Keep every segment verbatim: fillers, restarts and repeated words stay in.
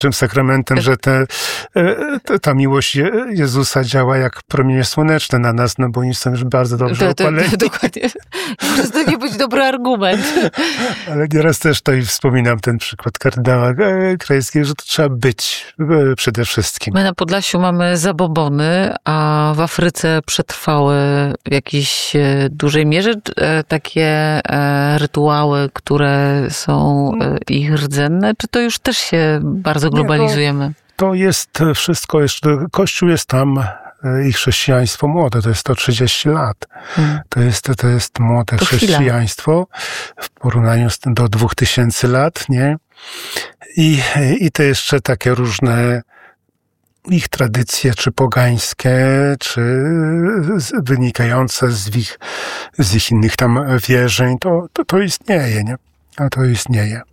Tym sakramentem, że te, te, ta miłość Jezusa działa jak promienie słoneczne na nas, no bo oni są już bardzo dobrze to, to, opaleni. To, dokładnie. Może to nie być dobry argument. Ale nieraz też tutaj wspominam ten przykład kardynała Krajewskiego, że to trzeba być przede wszystkim. My na Podlasiu mamy zabobony, a w Afryce przetrwały w jakiejś dużej mierze takie rytuały, które są ich rdzenne, czy to już też się bardzo globalizujemy? Nie, to, to jest wszystko jeszcze, Kościół jest tam i chrześcijaństwo młode, to jest sto trzydzieści lat. Hmm. To jest, to jest młode to chrześcijaństwo w porównaniu z tym do dwóch tysięcy lat, nie? I, i te jeszcze takie różne ich tradycje, czy pogańskie, czy wynikające z ich, z ich innych tam wierzeń, to, to, to istnieje, nie? A to istnieje.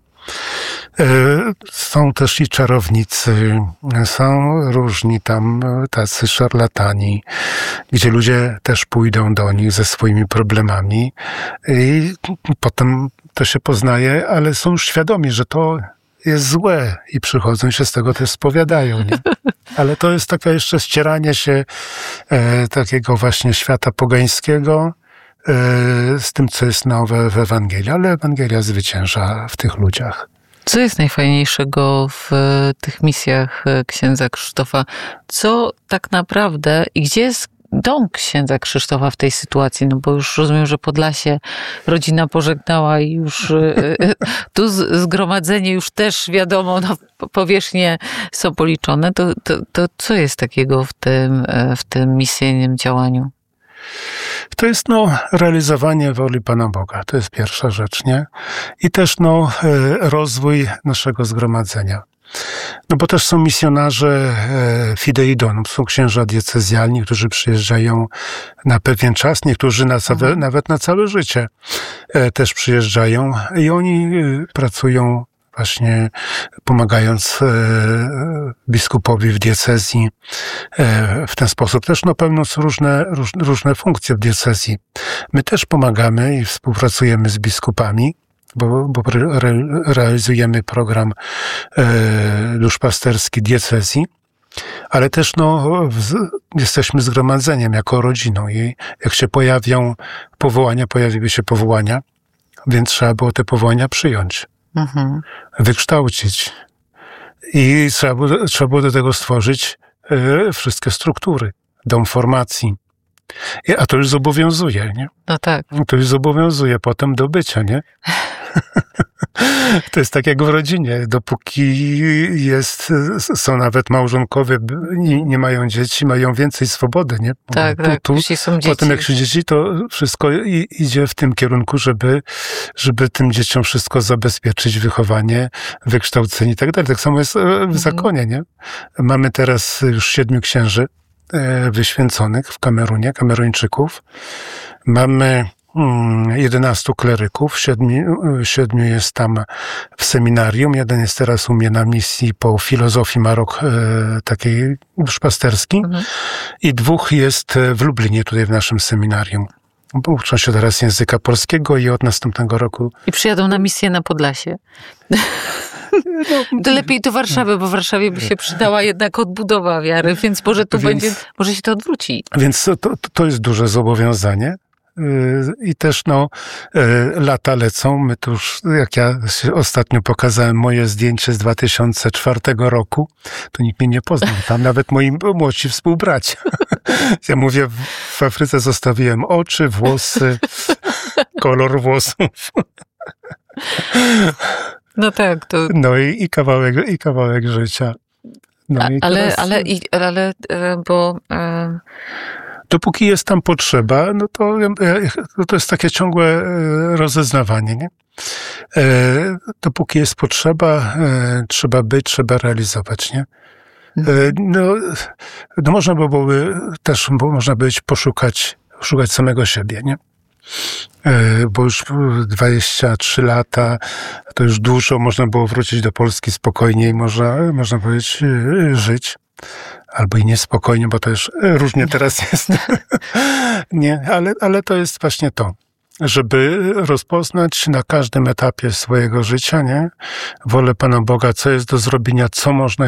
Są też i czarownicy, są różni tam tacy szarlatani, gdzie ludzie też pójdą do nich ze swoimi problemami i potem to się poznaje, ale są już świadomi, że to jest złe i przychodzą się z tego też spowiadają, nie? Ale to jest takie jeszcze ścieranie się e, takiego właśnie świata pogańskiego e, z tym, co jest nowe w Ewangelii, ale Ewangelia zwycięża w tych ludziach. Co jest najfajniejszego w tych misjach księdza Krzysztofa? Co tak naprawdę i gdzie jest dom księdza Krzysztofa w tej sytuacji? No bo już rozumiem, że Podlasie rodzina pożegnała i już tu zgromadzenie już też wiadomo, no, powierzchnie są policzone. To, to, to co jest takiego w tym, w tym misyjnym działaniu? To jest no realizowanie woli Pana Boga. To jest pierwsza rzecz, nie? I też no rozwój naszego zgromadzenia. No bo też są misjonarze Fidei Donum, są księża diecezjalni, którzy przyjeżdżają na pewien czas, niektórzy na całe, nawet na całe życie też przyjeżdżają i oni pracują właśnie pomagając biskupowi w diecezji w ten sposób. Też no pełniąc różne, różne funkcje w diecezji. My też pomagamy i współpracujemy z biskupami, bo, bo re, realizujemy program e, duszpasterski diecezji, ale też no, w, jesteśmy zgromadzeniem jako rodziną i jak się pojawią powołania, pojawiły się powołania, więc trzeba było te powołania przyjąć, mhm. wykształcić i trzeba było, trzeba było do tego stworzyć e, wszystkie struktury, dom formacji. A to już zobowiązuje, nie? No tak. To już zobowiązuje potem do bycia, nie? To jest tak jak w rodzinie. Dopóki jest, są nawet małżonkowie, nie, nie mają dzieci, mają więcej swobody, nie? Tak, tu, tak. Tu, jeśli są dzieci. Potem jak się dzieci, to wszystko i, idzie w tym kierunku, żeby, żeby tym dzieciom wszystko zabezpieczyć, wychowanie, wykształcenie i tak dalej. Tak samo jest w mhm. zakonie, nie? Mamy teraz już siedmiu księży wyświęconych w Kamerunie, Kameruńczyków. Mamy jedenastu kleryków, siedmiu, siedmiu jest tam w seminarium, jeden jest teraz u mnie na misji po filozofii Marok e, takiej duszpasterskiej mhm. i dwóch jest w Lublinie, tutaj w naszym seminarium. Uczą się teraz języka polskiego i od następnego roku... I przyjadą na misję na Podlasie. No, to lepiej do Warszawy, bo w Warszawie by się przydała jednak odbudowa wiary, więc może tu więc, będzie, może się to odwróci. Więc to, to jest duże zobowiązanie. I też no, lata lecą. My tu już, jak ja ostatnio pokazałem moje zdjęcie z dwa tysiące czwartego roku, to nikt mnie nie poznał. Tam nawet moi młodsi współbracia. Ja mówię, w Afryce zostawiłem oczy, włosy, kolor włosów. No tak. To... No i, i, kawałek, i kawałek życia. No A, i ale, teraz... ale, ale, bo... E... Dopóki jest tam potrzeba, no to, to jest takie ciągłe rozeznawanie, nie? Dopóki jest potrzeba, trzeba być, trzeba realizować, nie? No, no można byłoby też, bo można być poszukać, szukać samego siebie, nie? Bo już dwadzieścia trzy lata, to już dużo, można było wrócić do Polski spokojniej, można, można powiedzieć, żyć. Albo i niespokojnie, bo to już różnie teraz jest. Nie, ale, ale to jest właśnie to. żeby rozpoznać na każdym etapie swojego życia, nie? Wolę Pana Boga, co jest do zrobienia, co można